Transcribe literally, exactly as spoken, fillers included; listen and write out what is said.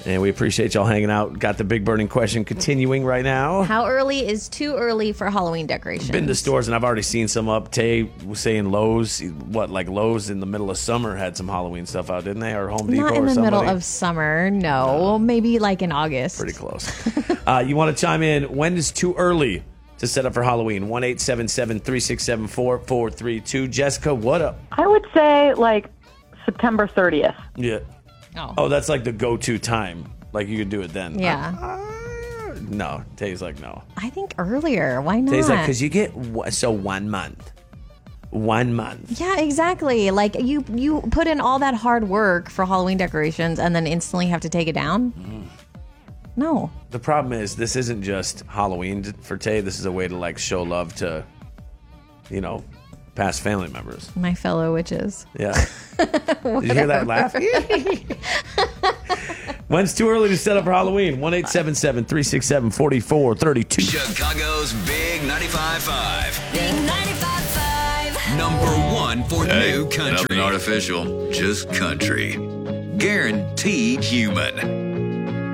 And we appreciate y'all hanging out. Got the big burning question continuing right now. How early is too early for Halloween decorations? Been to stores and I've already seen some up. Tay was saying Lowe's, what, like Lowe's in the middle of summer had some Halloween stuff out, didn't they? Or Home Depot or Not in the somebody? middle of summer, no. no. Maybe like in August. Pretty close. uh, you want to chime in? When is too early to set up for Halloween? one eight seven seven, three six seven, four four three two. Jessica, what up? I would say like September thirtieth. Yeah. Oh, oh that's like the go-to time. Like you could do it then. Yeah. Uh, uh, no. Tay's like, no. I think earlier. Why not? Tay's like, because you get, so one month. One month. Yeah, exactly. Like you, you put in all that hard work for Halloween decorations and then instantly have to take it down. Mm. No. The problem is this isn't just Halloween for Tay. This is a way to like show love to, you know, past family members. My fellow witches. Yeah. Did you hear that laugh? When's too early to set up for Halloween? one eight seven seven, three six seven, four four three two. Chicago's Big ninety-five point five. Big ninety-five point five. Number one for hey, new country. Nothing artificial, just country. Guaranteed human.